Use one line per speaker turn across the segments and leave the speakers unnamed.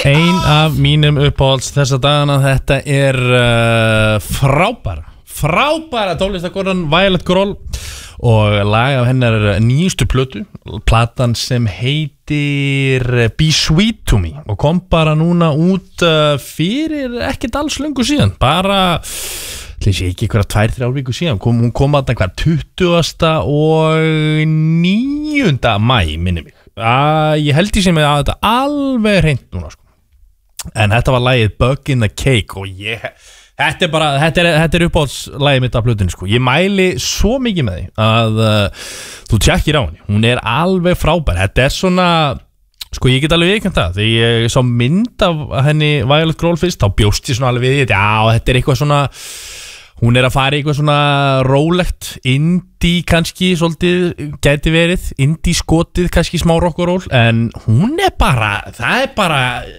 Ein af mínum uppáhalds þessa dagana. Þetta frábæra tónlistakonan Violet Grohl og lag af hennar nýjustu plötu, platan sem heitir Be Sweet to Me og kom bara núna út fyrir ekkert alls löngu síðan, bara þessi ekki einhverja 2-3 vikur síðan hún kom að það 20. og 9. maí minni mig. Ég held ég sem að þetta alveg hreint núna sko. En þetta var lagið Bug in the Cake og þetta er uppáhaldslagið mitt af plötunni sko. Ég mæli svo mikið með því að þú tjekkir á henni. Hún er alveg frábær. Þetta er svona sko, ég get alveg viðurkennt það. Þegar ég sá mynd af henni Violet Grohl fyrst, þá bjóst ég svona alveg við þetta. Já, þetta er eitthvað svona, hún er að fara í eitthvað svona rólegt indie kannski, svolítið gæti verið, indie skotið kannski smá rock og roll, en hún er bara, það er bara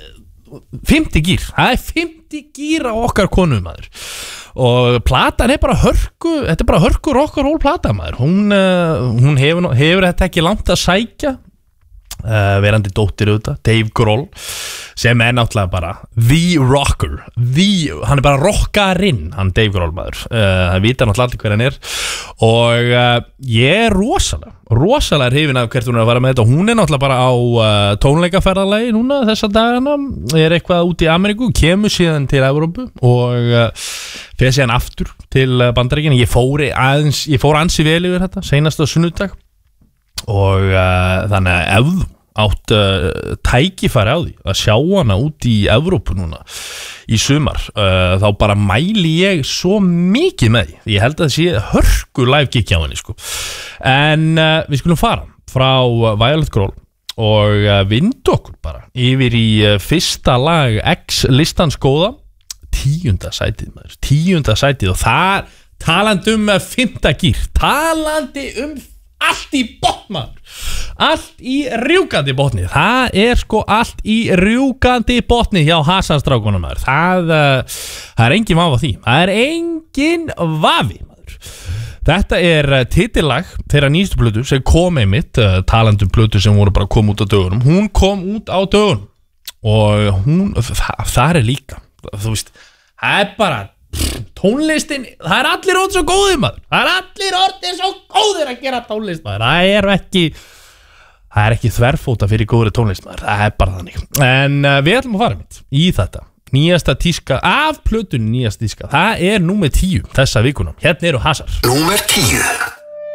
50 gír, það er 50 gír á okkar konu maður og platan er bara hörku, þetta er bara hörku rock og roll plata maður, hún hefur þetta ekki langt að sækja, verandi dóttir auðvitað, Dave Grohl sem er náttúrulega bara the rocker, hann er bara rockarinn, hann Dave Grohl maður, það vita náttúrulega allir hver hann er og ég er rosalega hrifin af hvert hún er að fara með þetta. Hún er náttúrulega bara á tónleikaferðalagi núna þessa dagana, er eitthvað út í Ameríku, kemur síðan til Evrópu og fer síðan aftur til Bandaríkjanna. Ég fór ansi vel yfir þetta seinasta sunnudag og þannig að ef þú átt tækifæri á því að sjá hana út í Evrópu núna í sumar, þá bara mæli ég svo mikið með því. Ég held að það sé hörku live gig hjá henni sko. En við skulum fara frá Violet Grohl og vinda okkur bara yfir í fyrsta lag X listans góða, 10. sætið maður, 10. sætið og það talandi um 5. gír, talandi um allt í botn maður, allt í rjúkandi botni, það er sko allt í rjúkandi botni hjá Hasarstrákunum maður, það er engin vafi á því, það er engin vafi maður. Þetta er titillag þeirra nýjastu plötu sem kom einmitt, talandum plötu sem voru bara kom út á dögunum, hún kom út á dögunum og það er líka, þú veist, það er bara tónlistin, það er allir orðið svo góðir maður, það er allir orðið svo góðir að gera tónlist maður, það er ekki þverfóta fyrir góðri tónlist maður, það er bara þannig. En við ætlum að fara mitt í þetta nýjasta tíska af plötunni nýjasta tíska, það er númer 10 þessa vikunum, hérna eru Hasar.
Númer 10.